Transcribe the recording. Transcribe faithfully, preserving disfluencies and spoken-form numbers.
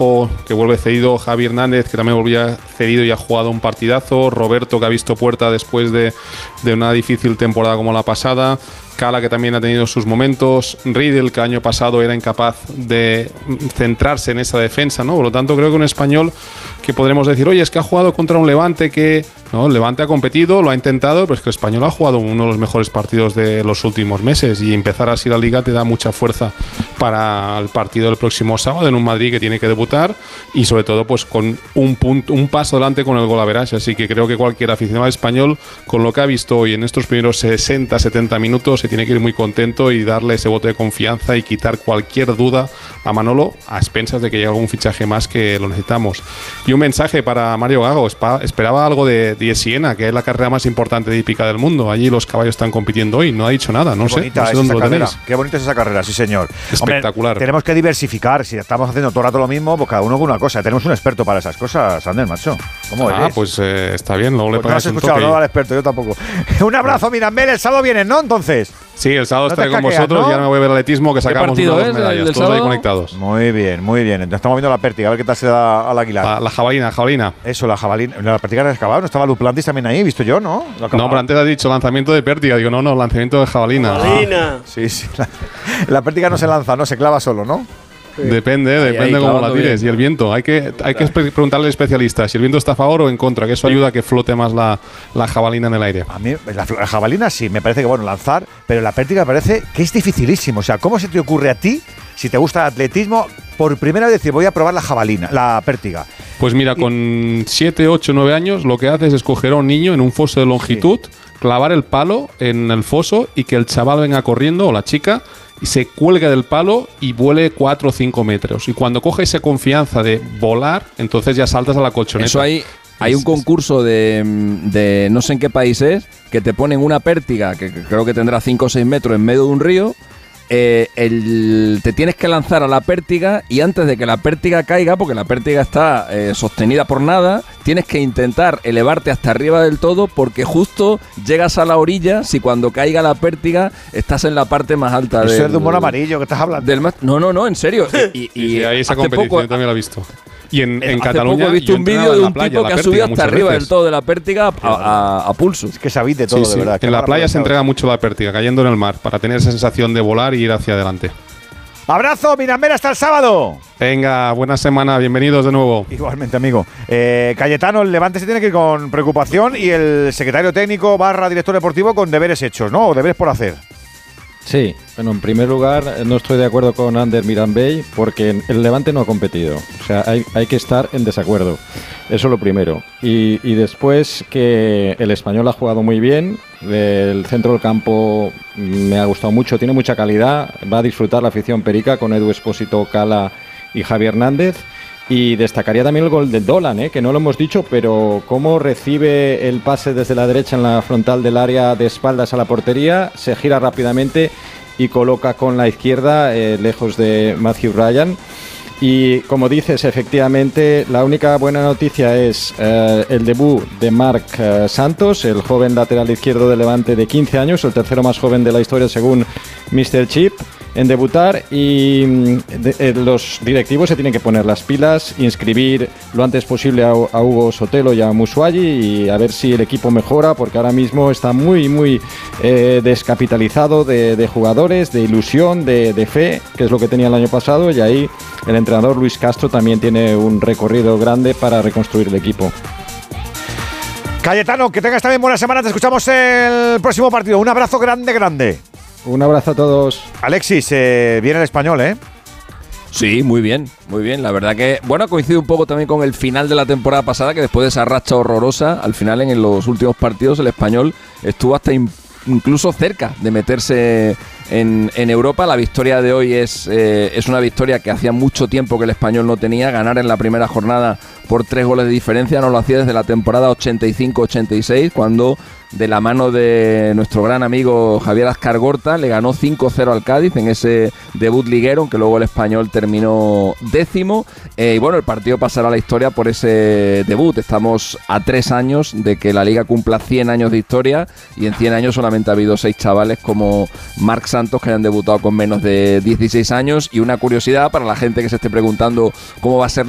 Araujo, que vuelve cedido, Javi Hernández, que también volvía cedido y ha jugado un partidazo, Roberto, que ha visto puerta después de, de una difícil temporada como la pasada, Cala, que también ha tenido sus momentos, Riedel, que el año pasado era incapaz de centrarse en esa defensa, ¿no? Por lo tanto, creo que un español que podremos decir, oye, es que ha jugado contra un Levante que... No, el Levante ha competido, lo ha intentado, pero es que el español ha jugado uno de los mejores partidos de los últimos meses y empezar así la Liga te da mucha fuerza para el partido del próximo sábado en un Madrid que tiene que debutar y sobre todo pues con un punto, un paso adelante con el gol average. Así que creo que cualquier aficionado español con lo que ha visto hoy en estos primeros sesenta setenta minutos se tiene que ir muy contento y darle ese voto de confianza y quitar cualquier duda a Manolo a expensas de que llegue algún fichaje más que lo necesitamos. Y un mensaje para Mario Gago, esperaba algo de de Siena, que es la carrera más importante de hípica del mundo. Allí los caballos están compitiendo hoy. No ha dicho nada, no Qué sé, bonita no sé es dónde esa lo carrera. tenéis. Qué bonita es esa carrera, sí señor. Espectacular. Hombre, tenemos que diversificar. Si estamos haciendo todo el rato lo mismo, pues cada uno con una cosa. Tenemos un experto para esas cosas, Ander, macho. ¿Cómo Ah, eres? pues eh, está bien, luego Pues le no has pagas un escuchado, toque. no al experto, yo tampoco. Un abrazo, Mirambel, el sábado vienes, ¿no? Entonces. Sí, el sábado No te estaré con caqueas, vosotros ¿no? y ahora me voy a ver el atletismo, que sacamos partido unas es, dos medallas, el del todos ahí sábado? conectados. Muy bien, muy bien. Entonces estamos viendo la pértiga, a ver qué tal se da al Aguilar. La, la jabalina, jabalina. Eso, la jabalina. La pértiga de acabado, no estaba Luplantis también ahí, visto yo, ¿no? No, pero antes has dicho lanzamiento de pértiga. Digo, no, no, lanzamiento de jabalina. Jabalina. Sí, sí. La, la pértiga no se lanza, no, se clava solo, ¿no? Depende, Ahí, depende ahí, cómo la clavando tires. bien. Y el viento, hay que, hay que espe- preguntarle al especialista si el viento está a favor o en contra, que eso ayuda a que flote más la, la jabalina en el aire. A mí, la, la jabalina sí, me parece que bueno, lanzar, pero la pértiga me parece que es dificilísimo. O sea, ¿cómo se te ocurre a ti, si te gusta el atletismo, por primera vez decir, voy a probar la jabalina, la pértiga? Pues mira, con siete, ocho, nueve años lo que haces es coger a un niño en un foso de longitud, sí. clavar el palo en el foso y que el chaval venga corriendo, o la chica, y se cuelgue del palo y vuele cuatro o cinco metros. Y cuando coge esa confianza de volar, entonces ya saltas a la colchoneta. Eso hay, hay un concurso de, de no sé en qué país es, que te ponen una pértiga, que creo que tendrá cinco o seis metros en medio de un río. Eh, el, te tienes que lanzar a la pértiga y antes de que la pértiga caiga, porque la pértiga está eh, sostenida por nada, tienes que intentar elevarte hasta arriba del todo porque justo llegas a la orilla si cuando caiga la pértiga estás en la parte más alta. Eso del, es de humor amarillo que estás hablando. Del, no, no, no, en serio. Y, y, y, y ahí esa hace competición poco, también la he visto. Y en, en hace Cataluña poco he visto yo un vídeo entrenaba de en la un playa, tipo la que ha pértiga subido hasta muchas arriba veces. del todo de la pértiga a, a, a pulso. Es que sabéis de todo, Sí, de sí. verdad. En la playa se entrega mucho la pértiga, cayendo en el mar, para tener esa sensación de volar y ir hacia adelante. ¡Abrazo, Mirambel, hasta el sábado! Venga, buena semana, bienvenidos de nuevo. Igualmente, amigo. Eh, Cayetano, el Levante se tiene que ir con preocupación y el secretario técnico barra director deportivo con deberes hechos, ¿no? O deberes por hacer. Sí, bueno, en primer lugar no estoy de acuerdo con Ander Mirambell porque el Levante no ha competido, o sea, hay, hay que estar en desacuerdo, eso es lo primero. Y, y después que el Español ha jugado muy bien, el centro del campo me ha gustado mucho, tiene mucha calidad, va a disfrutar la afición perica con Edu Espósito, Cala y Javi Hernández. Y destacaría también el gol de Dolan, ¿eh? que no lo hemos dicho, pero cómo recibe el pase desde la derecha en la frontal del área de espaldas a la portería, se gira rápidamente y coloca con la izquierda eh, lejos de Matthew Ryan. Y como dices, efectivamente, la única buena noticia es eh, el debut de Marc eh, Santos, el joven lateral izquierdo de Levante de quince años, el tercero más joven de la historia según míster Chip, en debutar. Y de, eh, los directivos se tienen que poner las pilas, inscribir lo antes posible a, a Hugo Sotelo y a Musuayi y a ver si el equipo mejora, porque ahora mismo está muy, muy eh, descapitalizado de, de jugadores, de ilusión, de, de fe, que es lo que tenía el año pasado, y ahí el entrenador Luis Castro también tiene un recorrido grande para reconstruir el equipo. Cayetano, que tengas también buena semana. Te escuchamos el próximo partido. Un abrazo grande, grande. Un abrazo a todos. Alexis, eh, viene el Español, ¿eh? Sí, muy bien, muy bien. La verdad que, bueno, coincide un poco también con el final de la temporada pasada, que después de esa racha horrorosa, al final en los últimos partidos el Español estuvo hasta in- incluso cerca de meterse en, en Europa. La victoria de hoy es, eh, es una victoria que hacía mucho tiempo que el Español no tenía. Ganar en la primera jornada por tres goles de diferencia no lo hacía desde la temporada ochenta y cinco ochenta y seis, cuando de la mano de nuestro gran amigo Javier Azcargorta le ganó cinco cero al Cádiz en ese debut liguero, aunque luego el Español terminó décimo. Eh, y bueno, el partido pasará a la historia por ese debut. Estamos a tres años de que la Liga cumpla cien años de historia, y en cien años solamente ha habido seis chavales como Marc Santos que hayan debutado con menos de dieciséis años. Y una curiosidad para la gente que se esté preguntando cómo va a ser